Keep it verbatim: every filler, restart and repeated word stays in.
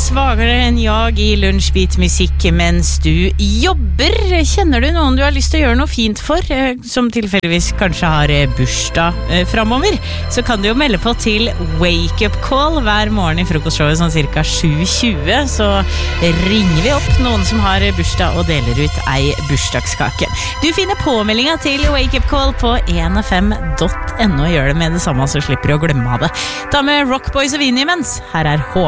svagere enn jag i lunsjbit musikk mens du jobber. Kjenner du noen du har lyst til å gjøre noe fint for, som tilfeldigvis kanskje har bursdag fremover, så kan du jo melde på til Wake Up Call hver morgen i frokostshowet sånn cirka sju tjue, så ringer vi opp noen som har bursdag og deler ut ei bursdagskake. Du finner påmeldinga til Wake Up Call på en f m punktum no. Gjør det med det samme, så slipper du å glemme av det. Ta med Rock Boys og Vinnie mens. Her er H.